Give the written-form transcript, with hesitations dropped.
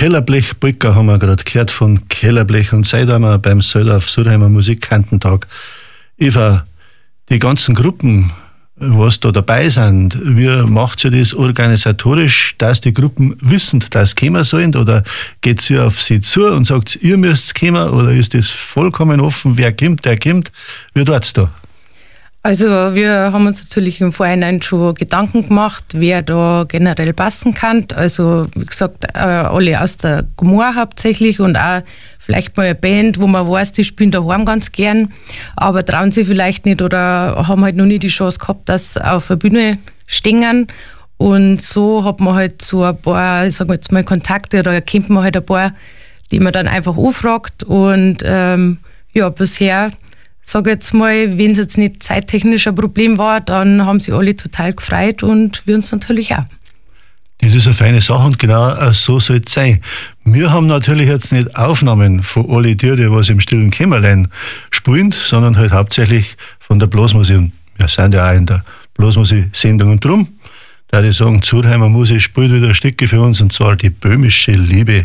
Kellerblech-Polka haben wir gerade gehört von Kellerblech und seitdem wir beim Söldorf-Surheimer Musikkantentag. Eva, die ganzen Gruppen, was da dabei sind, wie macht ihr das organisatorisch, dass die Gruppen wissen, dass sie kommen sollen, oder geht ihr auf sie zu und sagt, ihr müsst kommen, oder ist das vollkommen offen, wer kommt, der kommt? Wie tut's da? Also wir haben uns natürlich im Vorhinein schon Gedanken gemacht, wer da generell passen kann. Also wie gesagt, alle aus der Gmor hauptsächlich und auch vielleicht mal eine Band, wo man weiß, die spielen daheim ganz gern, aber trauen sich vielleicht nicht oder haben halt noch nie die Chance gehabt, dass sie auf der Bühne stehen. Und so hat man halt so ein paar, ich sage jetzt mal, Kontakte oder kennt man halt ein paar, die man dann einfach anfragt. Und bisher, sage jetzt mal, wenn es jetzt nicht zeittechnisch ein Problem war, dann haben sie alle total gefreut und wir uns natürlich auch. Das ist eine feine Sache und genau so soll es sein. Wir haben natürlich jetzt nicht Aufnahmen von alle die was im stillen Kämmerlein spielen, sondern halt hauptsächlich von der Blasmusik. Und wir sind ja auch in der Blasmusik-Sendung und drum, da ich sagen, Surheimer Musik spielt wieder ein Stücke für uns, und zwar die böhmische Liebe.